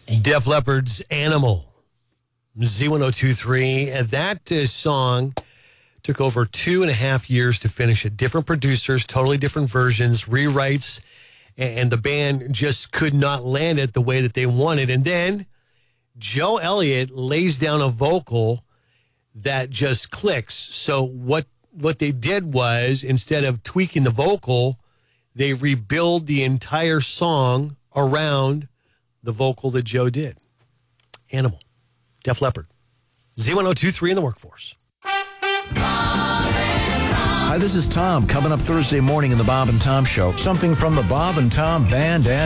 Def Leppard's Animal, Z1023. That song took over 2.5 years to finish it. Different producers, totally different versions, rewrites, and the band just could not land it the way that they wanted. And then Joe Elliott lays down a vocal that just clicks. So what they did was, instead of tweaking the vocal, they rebuild the entire song around the vocal that Joe did. Animal, Def Leppard, Z1023 in the Workforce. Hi, this is Tom. Coming up Thursday morning in the Bob and Tom Show. Something from the Bob and Tom Band and